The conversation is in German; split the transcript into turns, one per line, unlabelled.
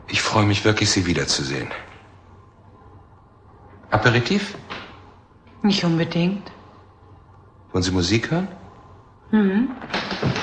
Ich freue mich wirklich, Sie wiederzusehen. Aperitif?
Nicht unbedingt.
Wollen Sie Musik hören?
Mhm.